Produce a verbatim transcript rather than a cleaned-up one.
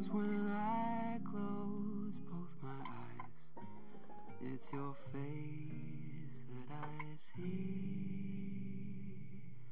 'cause when I close both my eyes, it's your face that I see.